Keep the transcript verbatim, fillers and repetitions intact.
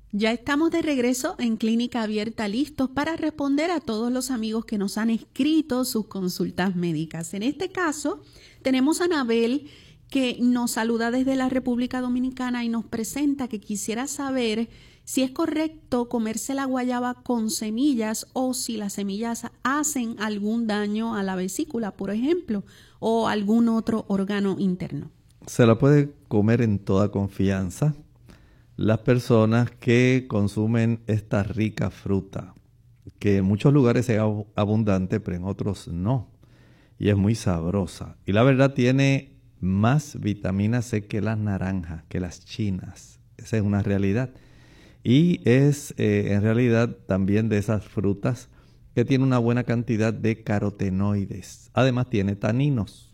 Ya estamos de regreso en Clínica Abierta, listos para responder a todos los amigos que nos han escrito sus consultas médicas. En este caso, tenemos a Anabel, que nos saluda desde la República Dominicana y nos presenta que quisiera saber si es correcto comerse la guayaba con semillas o si las semillas hacen algún daño a la vesícula, por ejemplo, o algún otro órgano interno. Se la puede comer en toda confianza las personas que consumen esta rica fruta, que en muchos lugares es abundante, pero en otros no. Y es muy sabrosa. Y la verdad tiene más vitamina C que las naranjas, que las chinas. Esa es una realidad. Y es eh, en realidad también de esas frutas que tiene una buena cantidad de carotenoides. Además tiene taninos.